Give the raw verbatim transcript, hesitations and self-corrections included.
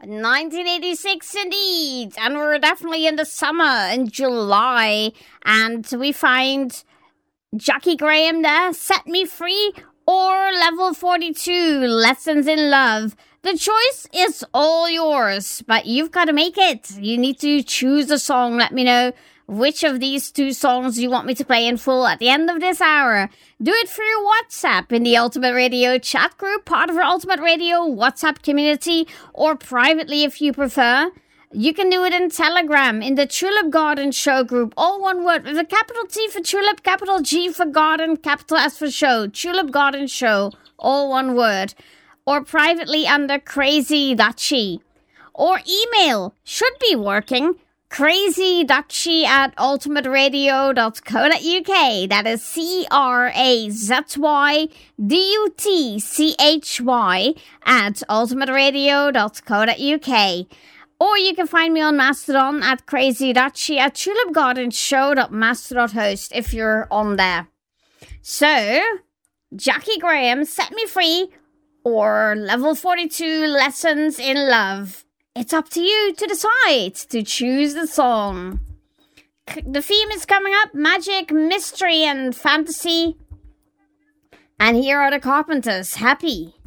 nineteen eighty-six indeed, and we're definitely in the summer, in July, and we find Jackie Graham there, Set Me Free, or Level forty-two, Lessons in Love. The choice is all yours, but you've got to make it. You need to choose a song. Let me know which of these two songs you want me to play in full at the end of this hour. Do it through WhatsApp in the Ultimate Radio chat group, part of our Ultimate Radio WhatsApp community, or privately if you prefer. You can do it in Telegram, in the Tulip Garden Show group, all one word, with a capital T for Tulip, capital G for Garden, capital S for Show, Tulip Garden Show, all one word. Or privately under Crazy Dutchie. Or email, should be working, crazydutchie at ultimateradio dot co dot uk. That is C R A Z Y D U T C H Y at ultimateradio dot co dot uk. Or you can find me on Mastodon at crazydutchie at tulipgardenshow dot mastodon dot host if you're on there. So, Jackie Graham, Set Me Free, or Level forty-two, Lessons in Love. It's up to you to decide to choose the song. The theme is coming up, magic, mystery, and fantasy. And here are the Carpenters, Happy.